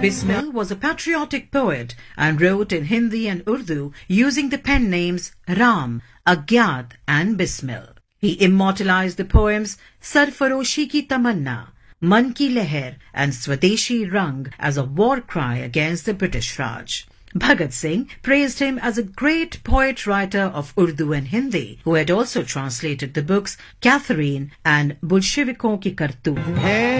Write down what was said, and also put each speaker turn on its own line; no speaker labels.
Bismil was a patriotic poet and wrote in Hindi and Urdu using the pen names Ram, Agyat and Bismil. He immortalized the poems Sarfaroshi ki Tamanna, Man ki Leher and Swadeshi Rang as a war cry against the British Raj. Bhagat Singh praised him as a great poet-writer of Urdu and Hindi, who had also translated the books Catherine and Bolshevikon ki Kartoot.